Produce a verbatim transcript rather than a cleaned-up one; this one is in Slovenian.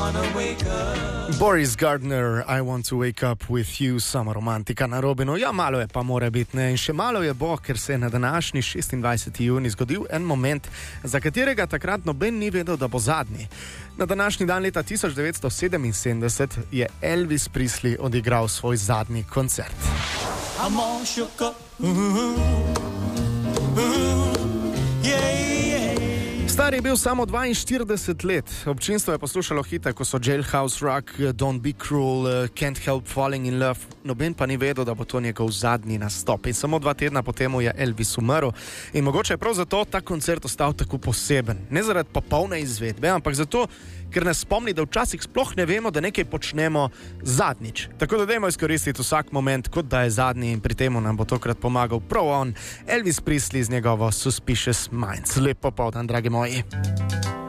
Boris Gardner, I want to wake up with you, sama romantika na Robinu. Ja, malo je pa mora biti, ne? In še malo je bo, ker se je na današnji šestindvajseti junij zgodil en moment, za katerega takrat noben ni vedel, da bo zadnji. Na današnji dan leta tisoč devetsto sedeminsedemdeset je Elvis Presley odigral svoj zadnji koncert. I'm all shook up. Star je bil samo dvainštirideset let. Občinstvo je poslušalo hite, ko so Jailhouse Rock, Don't Be Cruel, Can't Help Falling in Love. Noben pa ni vedel, da bo to njegov zadnji nastop. In samo dva tedna potem je Elvis umrl. In mogoče je prav zato ta koncert ostal tako poseben. Ne zaradi popolne izvedbe, ampak zato, ker nas spomni, da včasih sploh ne vemo, da nekaj počnemo zadnjič. Tako da dajmo izkoristiti vsak moment, kot da je zadnji, in pri temu nam bo tokrat pomagal prav on, Elvis Presley z njegovo Suspicious Minds. Lep popoldan, dragi moji.